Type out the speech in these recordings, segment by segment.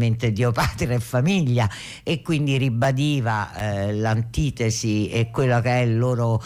Dio, patria e famiglia, e quindi ribadiva l'antitesi e quello che è il loro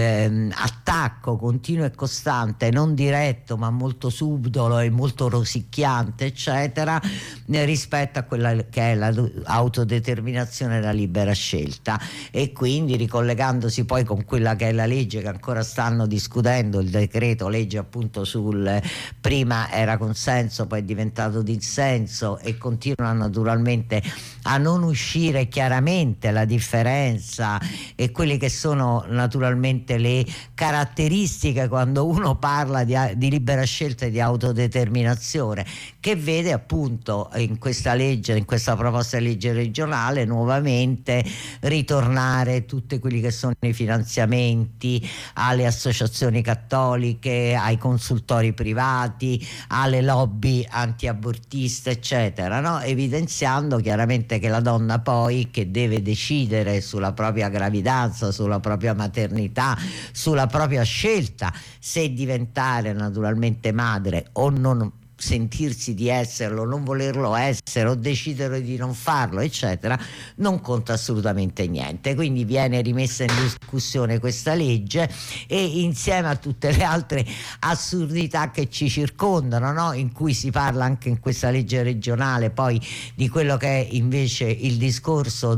attacco continuo e costante, non diretto ma molto subdolo e molto rosicchiante, eccetera, rispetto a quella che è l'autodeterminazione e la libera scelta. E quindi, ricollegandosi poi con quella che è la legge che ancora stanno discutendo, il decreto legge appunto sul prima era consenso, poi è diventato dissenso, e continua naturalmente a non uscire chiaramente la differenza e quelle che sono naturalmente le caratteristiche quando uno parla di libera scelta e di autodeterminazione, che vede appunto in questa legge, in questa proposta di legge regionale, nuovamente ritornare tutti quelli che sono i finanziamenti alle associazioni cattoliche, ai consultori privati, alle lobby antiabortiste, eccetera, no? Evidenziando chiaramente che la donna poi, che deve decidere sulla propria gravidanza, sulla propria maternità, sulla propria scelta, se diventare naturalmente madre o non sentirsi di esserlo, non volerlo essere o decidere di non farlo, eccetera, non conta assolutamente niente. Quindi viene rimessa in discussione questa legge, e insieme a tutte le altre assurdità che ci circondano, no? In cui si parla anche in questa legge regionale poi di quello che è invece il discorso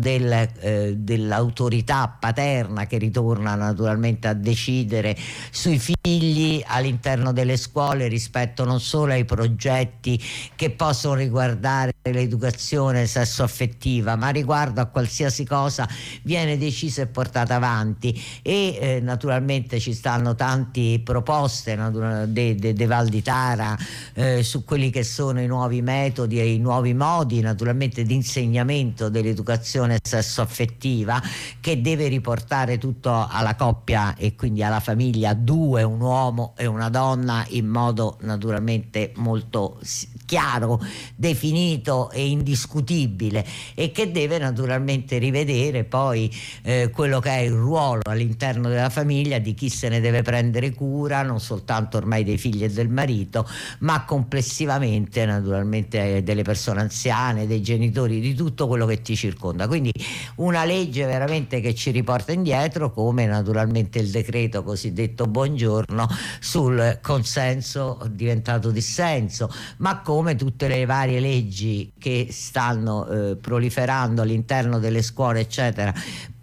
dell'autorità paterna, che ritorna naturalmente a decidere sui figli all'interno delle scuole rispetto non solo ai progetti che possono riguardare l'educazione sessuaffettiva, ma riguardo a qualsiasi cosa viene decisa e portata avanti. E naturalmente ci stanno tante proposte de Val di Tara su quelli che sono i nuovi metodi e i nuovi modi naturalmente di insegnamento dell'educazione sessuaffettiva, che deve riportare tutto alla coppia e quindi alla famiglia, due, un uomo e una donna, in modo naturalmente molto chiaro, definito e indiscutibile, e che deve naturalmente rivedere poi quello che è il ruolo all'interno della famiglia di chi se ne deve prendere cura, non soltanto ormai dei figli e del marito, ma complessivamente naturalmente delle persone anziane, dei genitori, di tutto quello che ti circonda. Quindi una legge veramente che ci riporta indietro, come naturalmente il decreto cosiddetto Buongiorno sul consenso diventato dissenso, ma come tutte le varie leggi che stanno proliferando all'interno delle scuole, eccetera,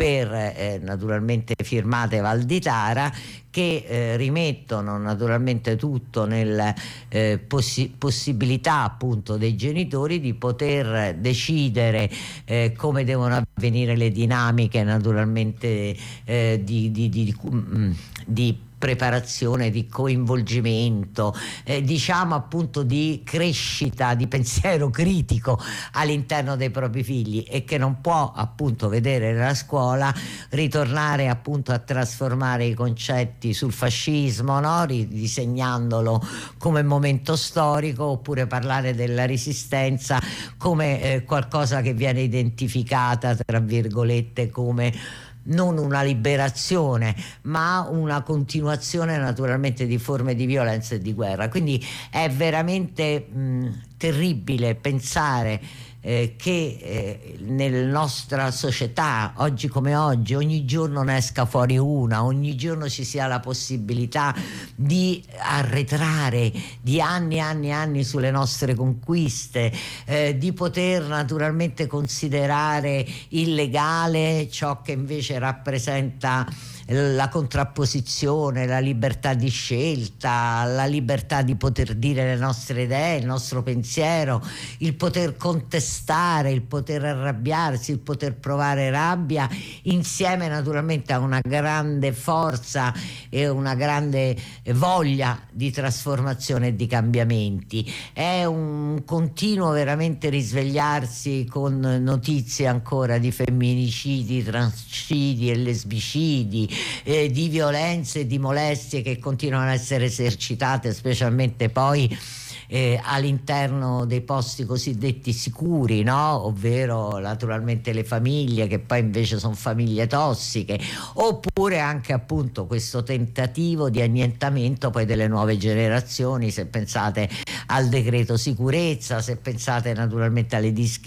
per naturalmente firmate Val di Tara, che rimettono naturalmente tutto nella possibilità appunto dei genitori di poter decidere come devono avvenire le dinamiche naturalmente di preparazione, di coinvolgimento, diciamo appunto di crescita, di pensiero critico all'interno dei propri figli, e che non può appunto vedere nella scuola ritornare appunto a trasformare i concetti sul fascismo, no? Ridisegnandolo come momento storico, oppure parlare della resistenza come qualcosa che viene identificata tra virgolette come non una liberazione, ma una continuazione naturalmente di forme di violenza e di guerra. Quindi è veramente terribile pensare che nella nostra società, oggi come oggi, ogni giorno ne esca fuori una, ogni giorno ci sia la possibilità di arretrare di anni e anni e anni sulle nostre conquiste, di poter naturalmente considerare illegale ciò che invece rappresenta la contrapposizione, la libertà di scelta, la libertà di poter dire le nostre idee, il nostro pensiero, il poter contestare, il poter arrabbiarsi, il poter provare rabbia, insieme naturalmente a una grande forza e una grande voglia di trasformazione e di cambiamenti. È un continuo veramente risvegliarsi con notizie ancora di femminicidi, transcidi e lesbicidi, di violenze e di molestie che continuano a essere esercitate, specialmente poi all'interno dei posti cosiddetti sicuri, no? Ovvero naturalmente le famiglie, che poi invece sono famiglie tossiche, oppure anche appunto questo tentativo di annientamento poi delle nuove generazioni. Se pensate al decreto sicurezza, se pensate naturalmente alle